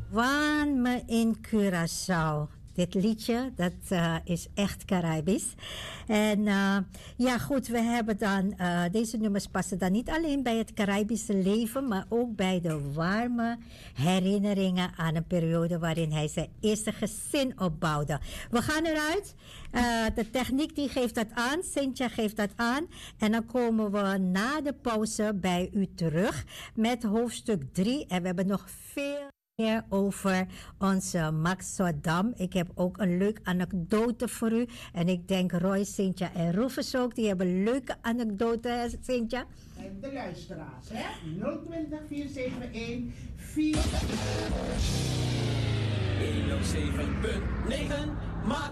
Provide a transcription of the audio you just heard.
Waan me in Curaçao. Dit liedje, dat is echt Caribisch. En ja goed, we hebben dan, deze nummers passen dan niet alleen bij het Caribische leven, maar ook bij de warme herinneringen aan een periode waarin hij zijn eerste gezin opbouwde. We gaan eruit. De techniek die geeft dat aan, Cynthia geeft dat aan. En dan komen we na de pauze bij u terug met hoofdstuk 3. En we hebben nog veel meer over onze Max Sodam. Ik heb ook een leuke anekdote voor u. En ik denk Roy, Cynthia en Rufus ook. Die hebben leuke anekdotes, Cynthia. En de luisteraars, hè? 020 471 4... 107.9 maak